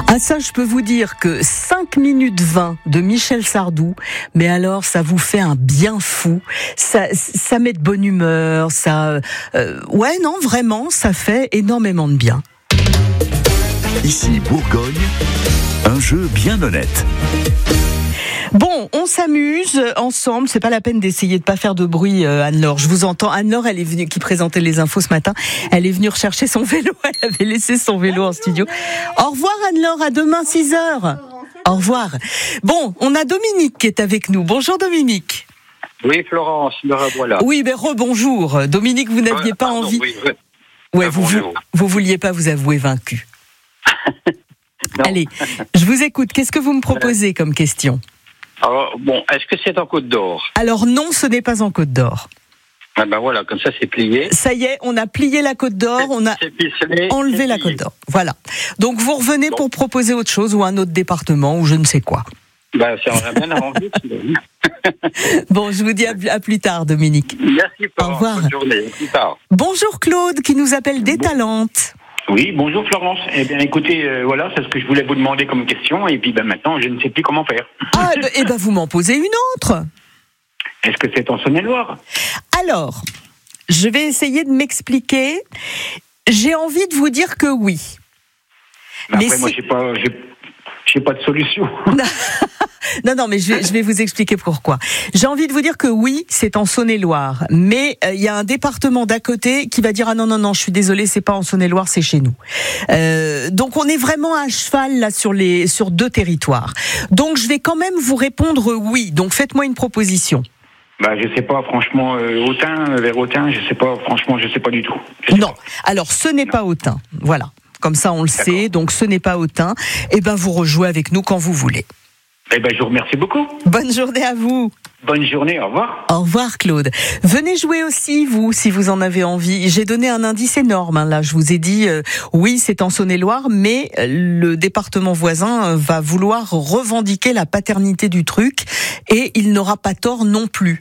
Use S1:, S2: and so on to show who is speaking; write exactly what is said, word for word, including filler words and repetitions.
S1: Ah ça, je peux vous dire que cinq minutes vingt de Michel Sardou, mais alors ça vous fait un bien fou, ça, ça met de bonne humeur, ça... Euh, ouais, non, vraiment, ça fait énormément de bien.
S2: Ici Bourgogne, un jeu bien honnête.
S1: Bon, on s'amuse ensemble, c'est pas la peine d'essayer de pas faire de bruit, euh, Anne-Laure. Je vous entends. Anne-Laure, elle est venue, qui présentait les infos ce matin, elle est venue rechercher son vélo, elle avait laissé son vélo en studio. Au revoir Anne-Laure, à demain six heures. Au revoir. Bon, on a Dominique qui est avec nous. Bonjour Dominique.
S3: Oui, Florence, me revoilà.
S1: Oui, ben rebonjour. Dominique, vous n'aviez
S3: Ouais,
S1: pas
S3: pardon,
S1: envie...
S3: oui, oui.
S1: Ouais,
S3: Ah,
S1: vous, vous,
S3: bonjour.
S1: vous vouliez pas vous avouer vaincu.
S3: Non.
S1: Allez, je vous écoute. Qu'est-ce que vous me proposez comme question ?
S3: Alors, bon, est-ce que c'est en Côte d'Or?
S1: Alors non, ce n'est pas en Côte d'Or.
S3: Ah ben voilà, comme ça c'est plié.
S1: Ça y est, on a plié la Côte d'Or, on a
S3: C'est ficelé,
S1: enlevé
S3: c'est
S1: la
S3: plié.
S1: Côte d'Or. Voilà. Donc vous revenez
S3: Bon.
S1: pour proposer autre chose ou un autre département ou je ne sais quoi.
S3: Ben, ça aurait bien arrangé.
S1: Bon, je vous dis à, à plus tard, Dominique.
S3: Merci, Florence.
S1: Au revoir.
S3: Bonne journée. À plus tard.
S1: Bonjour Claude, qui nous appelle Détalente.
S4: Oui, bonjour Florence. Eh bien écoutez, euh, voilà, c'est ce que je voulais vous demander comme question, et puis ben, maintenant je ne sais plus comment faire.
S1: Ah, eh ben, eh ben vous m'en posez une autre.
S4: Est-ce que c'est en Saône-et-Loire?
S1: Alors, je vais essayer de m'expliquer. J'ai envie de vous dire que oui.
S4: Mais
S1: Mais
S4: après, moi
S1: si-
S4: j'ai pas, j'ai, j'ai pas de solution.
S1: Non, non, mais je vais, je vais vous expliquer pourquoi. J'ai envie de vous dire que oui, c'est en Saône-et-Loire, mais il euh, y a un département d'à côté qui va dire ah non non non, je suis désolé, c'est pas en Saône-et-Loire, c'est chez nous. Euh, donc on est vraiment à cheval là sur les sur deux territoires. Donc je vais quand même vous répondre oui. Donc faites-moi une proposition.
S4: Bah je sais pas, franchement, euh, Autun, vers Autun, je sais pas, franchement, je sais pas du tout. Je sais
S1: Non.
S4: pas.
S1: Alors ce n'est pas Autun. Voilà. Comme ça on le
S4: D'accord.
S1: sait. Donc ce n'est pas Autun. Eh ben vous rejouez avec nous quand vous voulez.
S4: Eh ben je vous remercie beaucoup.
S1: Bonne journée à vous.
S4: Bonne journée, au revoir.
S1: Au revoir Claude. Venez jouer aussi vous si vous en avez envie. J'ai donné un indice énorme hein, là. Je vous ai dit euh, oui c'est en Saône-et-Loire, mais euh, le département voisin euh, va vouloir revendiquer la paternité du truc et il n'aura pas tort non plus.